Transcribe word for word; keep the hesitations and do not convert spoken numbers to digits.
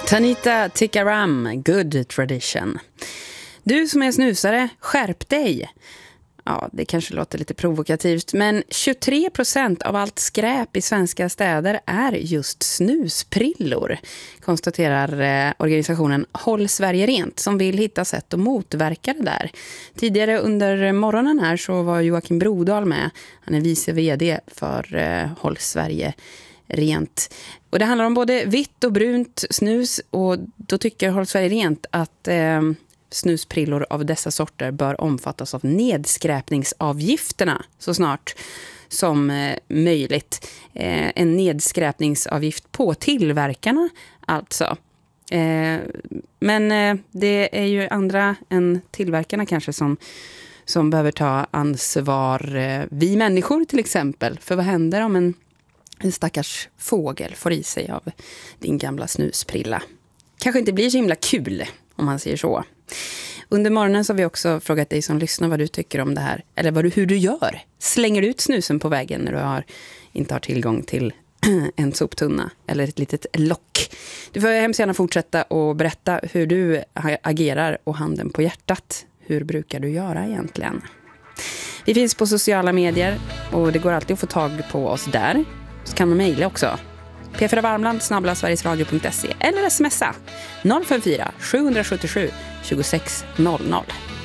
Tanita Tikaram, Good Tradition. Du som är snusare, skärp dig. Ja, det kanske låter lite provokativt, men tjugotre procent av allt skräp i svenska städer är just snusprillor, konstaterar eh, organisationen Håll Sverige Rent, som vill hitta sätt att motverka det där. Tidigare under morgonen här så var Joakim Brodal med. Han är vice vd för eh, Håll Sverige Rent. Och det handlar om både vitt och brunt snus, och då tycker Håll Sverige Rent att eh, snusprillor av dessa sorter bör omfattas av nedskräpningsavgifterna så snart som eh, möjligt. Eh, en nedskräpningsavgift på tillverkarna alltså. Eh, men eh, det är ju andra än tillverkarna kanske som, som behöver ta ansvar. Eh, vi människor till exempel. För vad händer om en, en stackars fågel får i sig av din gamla snusprilla? Kanske inte blir så himla kul om man säger så. Under morgonen så har vi också frågat dig som lyssnar vad du tycker om det här. Eller vad du, hur du gör. Slänger du ut snusen på vägen när du har, inte har tillgång till en soptunna eller ett litet lock? Du får hemskt gärna fortsätta och berätta hur du agerar, och handen på hjärtat. Hur brukar du göra egentligen? Vi finns på sociala medier och det går alltid att få tag på oss där. Så kan man mejla också. p fyra varmland snabel-a sverigesradio punkt se eller smsa noll fem fyra sju sju sju två sex noll noll.